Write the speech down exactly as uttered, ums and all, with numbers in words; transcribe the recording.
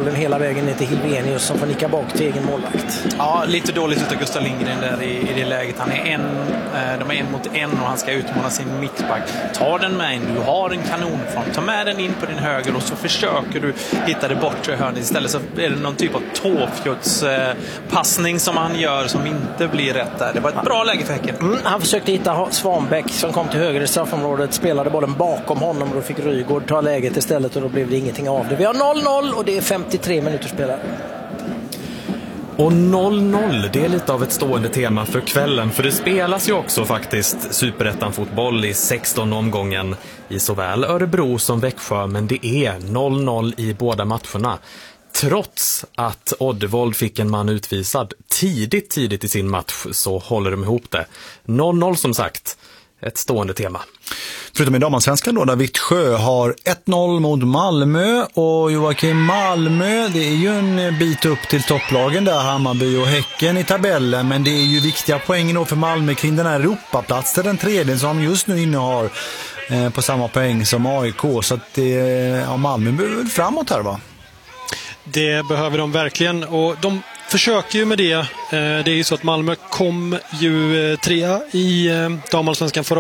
bollen hela vägen ner till Hilvenius som får nicka bak till egen målvakt. Ja, lite dåligt utav Gustav Lindgren där i, i det läget. Han är en, eh, de är en mot en och han ska utmana sin mittback. Ta den med in, du har en kanonform. Ta med den in på din höger och så försöker du hitta det bortre hörnet. Istället så är det någon typ av tåfjuts eh, passning som han gör som inte blir rätt där. Det var ett bra läge för Häcken. Mm, han försökte hitta Svanbäck som kom till höger i straffområdet, spelade bollen bakom honom och då fick Rygård ta läget istället och då blev det ingenting av det. Vi har noll noll och det är femtiotre minuter spelare. Och noll noll, det är lite av ett stående tema för kvällen. För det spelas ju också faktiskt Superettan-fotboll i sextonde omgången i såväl Örebro som Växjö. Men det är noll noll i båda matcherna. Trots att Oddevold fick en man utvisad tidigt tidigt i sin match så håller de ihop det. noll noll som sagt, ett stående tema. Förutom i damallsvenskan då, där Vittsjö har ett noll mot Malmö och Joakim Malmö, det är ju en bit upp till topplagen där, Hammarby och Häcken i tabellen, men det är ju viktiga poäng då för Malmö kring den här Europaplats till den tredje som just nu innehar eh, på samma poäng som A I K, så att det, ja, Malmö behöver framåt här va? Det behöver de verkligen och de försöker ju med det. Det är ju så att Malmö kom ju trea i damallsvenskan förra